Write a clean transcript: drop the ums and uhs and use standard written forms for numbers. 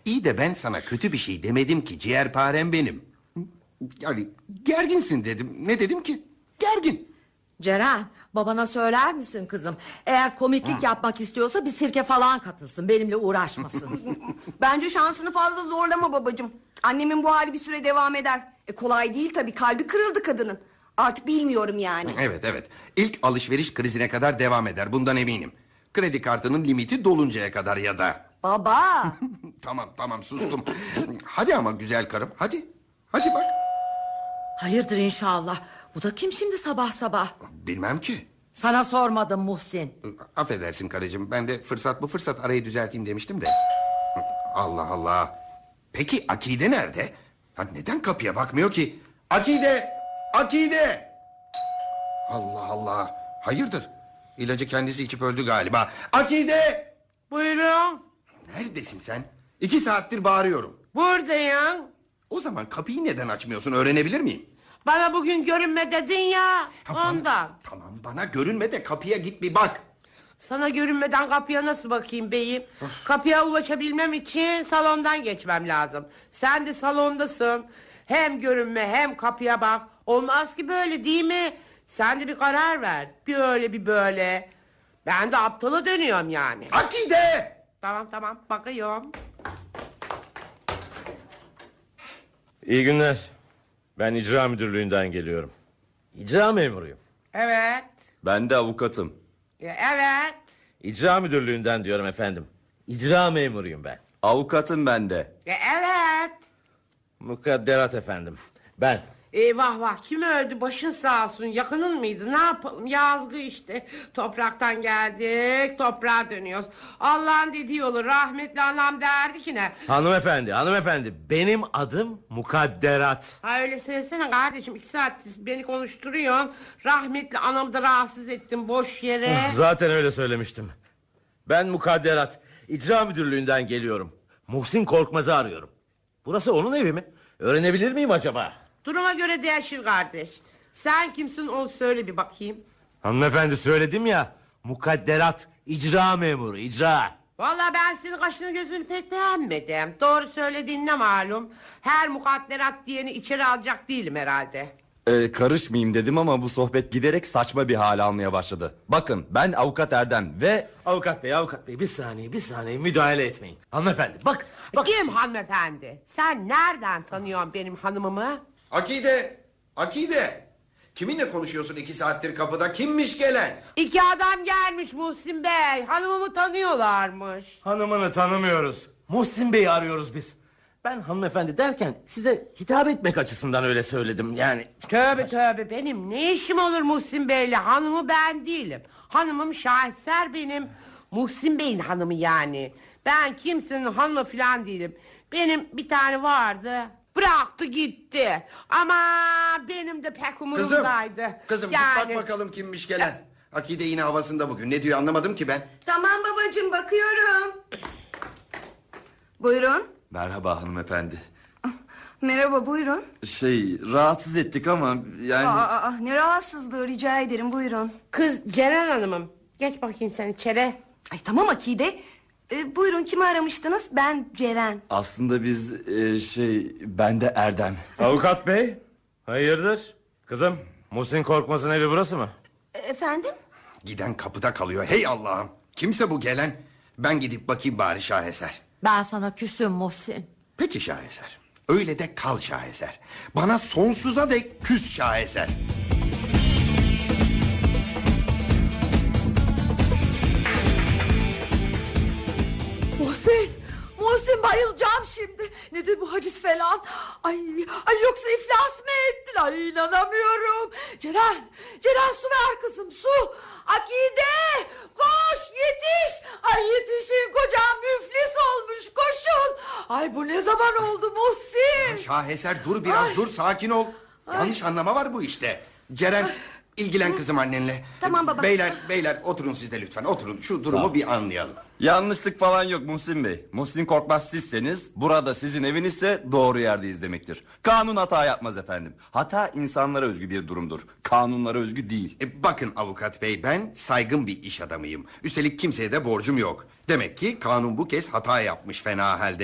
İyi de ben sana kötü bir şey demedim ki, ciğerparem benim. Yani gerginsin dedim. Ne dedim ki? Gergin. Ceren, babana söyler misin kızım? Eğer komiklik yapmak istiyorsa bir sirke falan katılsın, benimle uğraşmasın. Bence şansını fazla zorlama babacığım. Annemin bu hali bir süre devam eder. Kolay değil tabii, kalbi kırıldı kadının. Artık bilmiyorum yani. Evet. İlk alışveriş krizine kadar devam eder, bundan eminim. Kredi kartının limiti doluncaya kadar ya da. Baba. Tamam sustum. Hadi ama güzel karım, hadi. Hadi bak. Hayırdır inşallah. Bu da kim şimdi sabah sabah? Bilmem ki. Sana sormadım Muhsin. Affedersin karıcığım, ben de fırsat bu fırsat arayı düzelteyim demiştim de. Allah Allah. Peki Akide nerede? Ha, neden kapıya bakmıyor ki? Akide! Allah Allah. Hayırdır? İlacı kendisi içip öldü galiba. Akide! Buyurun. Neredesin sen? 2 saattir bağırıyorum. Buradayım. O zaman kapıyı neden açmıyorsun, öğrenebilir miyim? Bana bugün görünme dedin ya. Ondan. Tamam, bana görünme de kapıya git bir bak. Sana görünmeden kapıya nasıl bakayım beyim? Kapıya ulaşabilmem için salondan geçmem lazım. Sen de salondasın. Hem görünme hem kapıya bak. Olmaz ki böyle, değil mi? Sen de bir karar ver. Bir öyle bir böyle. Ben de aptala dönüyorum yani. Akide! Tamam bakıyorum. İyi günler. Ben icra müdürlüğünden geliyorum. İcra memuruyum. Evet. Ben de avukatım. Evet. İcra müdürlüğünden diyorum efendim. İcra memuruyum ben. Avukatım ben de. Evet. Mukadderat efendim. Ben. Eyvah vah, kim öldü, başın sağ olsun. Yakının mıydı, ne yapalım, yazgı işte. Topraktan geldik, toprağa dönüyoruz. Allah'ın dediği olur. Rahmetli anam derdi ki ne? Hanımefendi benim adım Mukadderat. Ha öyle söylesene kardeşim, 2 saattir beni konuşturuyorsun. Rahmetli anamı da rahatsız ettim boş yere. Zaten öyle söylemiştim. Ben Mukadderat. İcra müdürlüğünden geliyorum. Muhsin Korkmaz'ı arıyorum. Burası onun evi mi? Öğrenebilir miyim acaba? Duruma göre değişir kardeş. Sen kimsin, onu söyle bir bakayım. Hanımefendi söyledim ya. Mukadderat, icra memuru, icra. Vallahi ben senin kaşını gözünü pek beğenmedim. Doğru söylediğin ne malum. Her mukadderat diyeni içeri alacak değilim herhalde. Karışmayayım dedim ama bu sohbet giderek saçma bir hal almaya başladı. Bakın, ben avukat Erdem ve... Avukat bey bir saniye müdahale etmeyin. Hanımefendi bak. Kim hanımefendi? Sen nereden tanıyorsun benim hanımımı? Akide! Kiminle konuşuyorsun 2 saattir kapıda? Kimmiş gelen? 2 adam gelmiş Muhsin Bey. Hanımımı tanıyorlarmış. Hanımını tanımıyoruz. Muhsin Bey'i arıyoruz biz. Ben hanımefendi derken size hitap etmek açısından öyle söyledim yani. Tövbe benim ne işim olur Muhsin Bey'le? Hanımı ben değilim. Hanımım şaheser benim. Muhsin Bey'in hanımı yani. Ben kimsenin hanımı falan değilim. Benim bir tane vardı. Bıraktı gitti. Ama benim de pek umurumdaydı. Kızım yani... git bak bakalım kimmiş gelen. Akide yine havasında bugün. Ne diyor anlamadım ki ben. Tamam babacığım, bakıyorum. Buyurun. Merhaba hanımefendi. Merhaba, buyurun. Rahatsız ettik ama yani... Ne rahatsızlığı, rica ederim, buyurun. Kız Ceren Hanım'ım. Geç bakayım sen içeri. Ay tamam Akide. Buyurun, kimi aramıştınız? Ben Ceren. Aslında biz ben de Erdem. Avukat bey hayırdır? Kızım Muhsin Korkmaz'ın evi burası mı? Efendim? Giden kapıda kalıyor. Hey Allah'ım. Kimse bu gelen. Ben gidip bakayım bari Şaheser. Ben sana küsüm Muhsin. Peki Şaheser. Öyle de kal Şaheser. Bana sonsuza dek küs Şaheser. Muhsin bayılacağım şimdi. Nedir bu haciz falan? Ay yoksa iflas mı ettin? Ay inanamıyorum. Ceren su ver kızım, su. Akide koş, yetiş. Ay yetişin, kocam müflis olmuş, koşun. Ay bu ne zaman oldu Muhsin? Şaheser dur biraz, dur, sakin ol. Yanlış anlama var bu işte. Ceren ilgilen kızım annenle. Tamam baba. Beyler oturun siz de lütfen, oturun. Şu durumu bir anlayalım. Yanlışlık falan yok Muhsin Bey. Muhsin Korkmaz sizseniz, burada sizin evinizse doğru yerdeyiz demektir. Kanun hata yapmaz efendim. Hata insanlara özgü bir durumdur. Kanunlara özgü değil. Bakın avukat bey, ben saygın bir iş adamıyım. Üstelik kimseye de borcum yok. Demek ki kanun bu kez hata yapmış fena halde.